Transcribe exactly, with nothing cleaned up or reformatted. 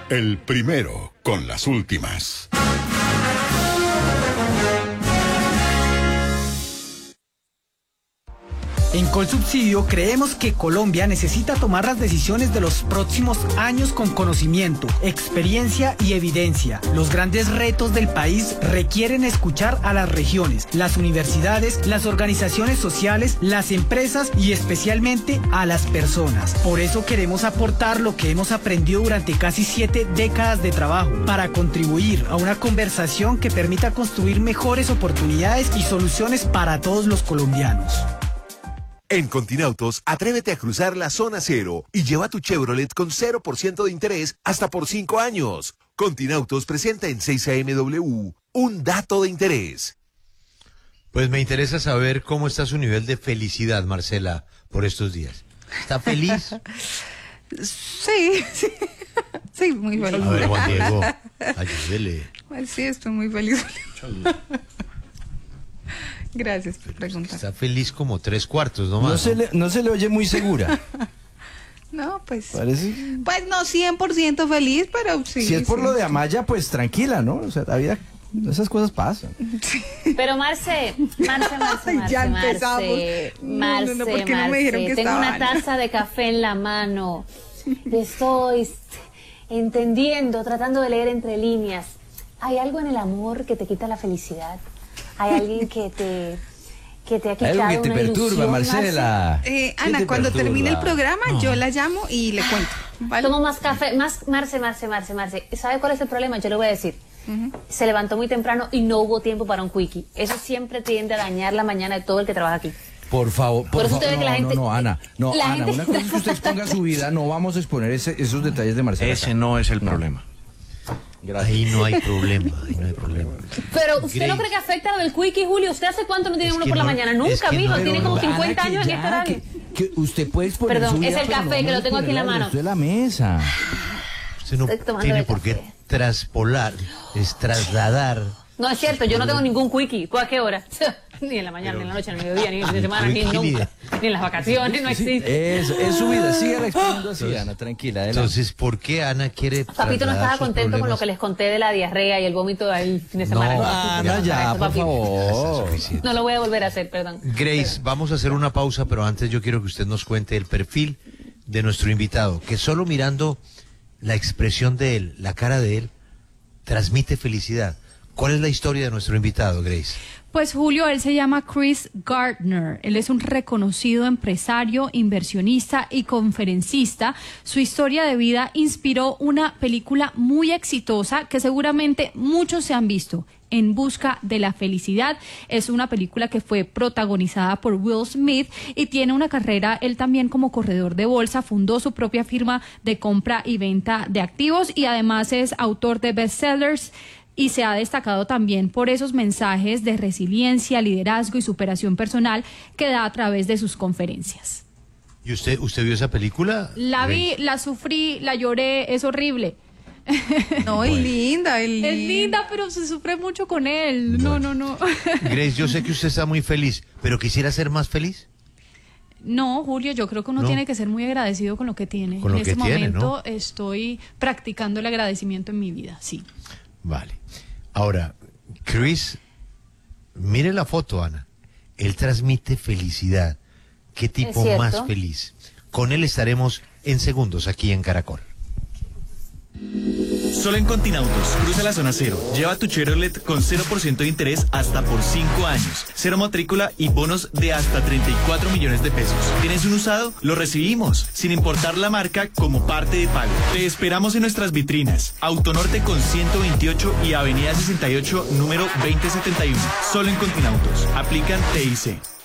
el primero con las últimas. En Colsubsidio creemos que Colombia necesita tomar las decisiones de los próximos años con conocimiento, experiencia y evidencia. Los grandes retos del país requieren escuchar a las regiones, las universidades, las organizaciones sociales, las empresas y especialmente a las personas. Por eso queremos aportar lo que hemos aprendido durante casi siete décadas de trabajo para contribuir a una conversación que permita construir mejores oportunidades y soluciones para todos los colombianos. En Continautos, atrévete a cruzar la zona cero y lleva tu Chevrolet con cero por ciento de interés hasta por cinco años. Continautos presenta en seis A M W un dato de interés. Pues me interesa saber cómo está su nivel de felicidad, Marcela, por estos días. ¿Está feliz? Sí, sí, sí, muy feliz. A ver, Juan Diego, ayúdele. Sí, estoy muy feliz. Gracias por preguntar. Está feliz como tres cuartos, ¿no más? No se le, no se le oye muy segura. No, pues... ¿Parece? Pues no cien por ciento feliz, pero sí. Si es por sí, lo de sí. Amaya, pues tranquila, ¿no? O sea, la vida, esas cosas pasan. Pero Marce, Marce, Marce, Marce, ya Marce, empezamos. Marce, no, no, no, ¿por qué Marce, no me dijeron que tengo estaban? una taza de café en la mano. Estoy entendiendo, tratando de leer entre líneas. ¿Hay algo en el amor que te quita la felicidad? ¿Hay alguien que te, que te ha quitado Algo que te una perturba, ilusión, Marcela. Eh, ¿Qué Ana, te cuando perturba? termine el programa, No. yo la llamo y le cuento. ¿vale? Tomo más café, más, Marce, Marce, Marce, Marce. ¿Sabe cuál es el problema? Yo le voy a decir. Uh-huh. Se levantó muy temprano y no hubo tiempo para un quickie. Eso siempre tiende a dañar la mañana de todo el que trabaja aquí. Por favor, por, Por eso favor. usted ve No, que la gente- no, no, Ana. No, la Ana, gente- una cosa es que usted exponga su vida, no vamos a exponer ese, esos detalles de Marcela. Ese no es el problema. Ahí no hay problema, ahí no hay problema. Pero ¿usted Grace. no cree que afecta lo del quickie, Julio? ¿Usted hace cuánto no tiene Es uno que por la no- mañana? es Nunca, que mijo. no- Tiene como Ana, cincuenta que años en ya, este horario. que, que usted puede exponer Perdón, su vida, es el pero café no que lo tengo aquí en la exponerle al mano. resto de la mesa. Usted no Estoy tomando tiene de por qué café. traspolar, es trasladar. No es cierto, yo no tengo ningún quickie. ¿Cuál a qué hora? Ni en la mañana, ni en la noche, ni en el mediodía, ni en el fin de semana, ni quickie nunca. Ni en las vacaciones, no existe. Es, es su vida, sígala exponiendo así, Ana, tranquila. adelante. Entonces, ¿por qué Ana quiere Papito no trasladar estaba sus contento con lo problemas? que les conté de la diarrea y el vómito del fin de No, semana. Ana, ya, por Papito. favor. No lo voy a volver a hacer, perdón. Grace, vamos a hacer una pausa, pero antes yo quiero que usted nos cuente el perfil de nuestro invitado, que solo mirando la expresión de él, la cara de él, transmite felicidad. ¿Cuál es la historia de nuestro invitado, Grace? Pues Julio, él se llama Chris Gardner. Él es un reconocido empresario, inversionista y conferencista. Su historia de vida inspiró una película muy exitosa que seguramente muchos se han visto. En busca de la felicidad. Es una película que fue protagonizada por Will Smith y tiene una carrera, él también como corredor de bolsa, fundó su propia firma de compra y venta de activos y además es autor de bestsellers. Y se ha destacado también por esos mensajes de resiliencia, liderazgo y superación personal que da a través de sus conferencias. ¿Y usted usted vio esa película? La vi, Grace? la sufrí, la lloré, es horrible. No, es Bueno. linda, es linda. Es linda, pero se sufre mucho con él. No, no, no. Grace, yo sé que usted está muy feliz, pero quisiera ser más feliz. No, Julio, yo creo que uno No. tiene que ser muy agradecido con lo que tiene. Con lo en que este tiene, momento ¿no? estoy practicando el agradecimiento en mi vida, sí. Vale. Ahora, Chris, mire la foto, Ana. Él transmite felicidad. ¿Qué tipo cierto. más feliz? Con él estaremos en segundos aquí en Caracol. Solo en Continautos, cruza la zona cero. Lleva tu Chevrolet con cero por ciento de interés hasta por cinco años. Cero matrícula y bonos de hasta treinta y cuatro millones de pesos. ¿Tienes un usado? Lo recibimos, sin importar la marca, como parte de pago. Te esperamos en nuestras vitrinas. Autonorte con ciento veintiocho y Avenida sesenta y ocho, número veinte setenta y uno. Solo en Continautos. Aplican T I C.